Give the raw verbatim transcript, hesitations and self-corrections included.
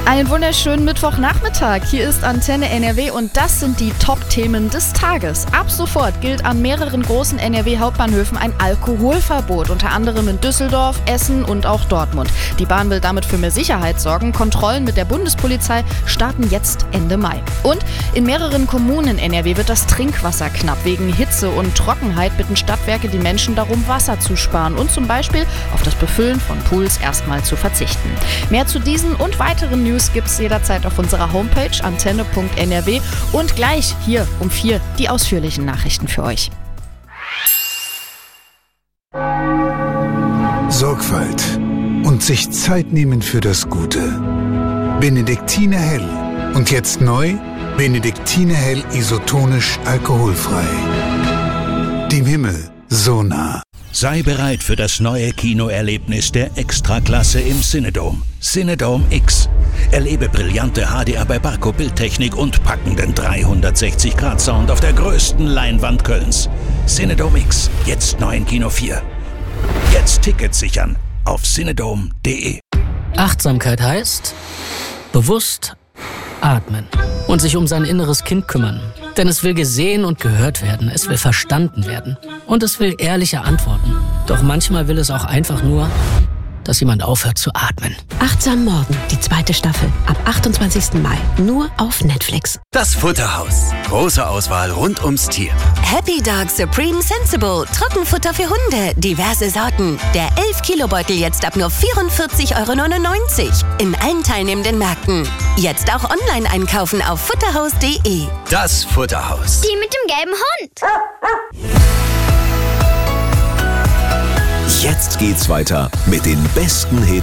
Einen wunderschönen Mittwochnachmittag. Hier ist Antenne N R W und das sind die Top-Themen des Tages. Ab sofort gilt an mehreren großen N R W-Hauptbahnhöfen ein Alkoholverbot, unter anderem in Düsseldorf, Essen und auch Dortmund. Die Bahn will damit für mehr Sicherheit sorgen. Kontrollen mit der Bundespolizei starten jetzt Ende Mai. Und in mehreren Kommunen in N R W wird das Trinkwasser knapp. Wegen Hitze und Trockenheit bitten Stadtwerke die Menschen darum, Wasser zu sparen und zum Beispiel auf das Befüllen von Pools erstmal zu verzichten. Mehr zu diesen und weiteren News gibt's jederzeit auf unserer Homepage antenne punkt n r w und gleich hier um vier die ausführlichen Nachrichten für euch. Sorgfalt und sich Zeit nehmen für das Gute. Benediktiner Hell. Und jetzt neu, Benediktiner Hell isotonisch alkoholfrei. Dem Himmel so nah. Sei bereit für das neue Kinoerlebnis der Extraklasse im Cinedome. Cinedome X. Erlebe brillante H D R bei Barco Bildtechnik und packenden dreihundertsechzig Grad Sound auf der größten Leinwand Kölns. Cinedome X, jetzt neu in Kino vier. Jetzt Tickets sichern auf cinedome punkt de. Achtsamkeit heißt bewusst atmen und sich um sein inneres Kind kümmern. Denn es will gesehen und gehört werden, es will verstanden werden und es will ehrliche Antworten. Doch manchmal will es auch einfach nur, dass jemand aufhört zu atmen. Achtsam Morden, die zweite Staffel, ab achtundzwanzigsten Mai, nur auf Netflix. Das Futterhaus. Große Auswahl rund ums Tier. Happy Dog Supreme Sensible. Trockenfutter für Hunde. Diverse Sorten. Der elf Kilo Beutel jetzt ab nur vierundvierzig Euro neunundneunzig. In allen teilnehmenden Märkten. Jetzt auch online einkaufen auf futterhaus punkt de. Das Futterhaus. Die mit dem gelben Hund. Jetzt geht's weiter mit den besten Hits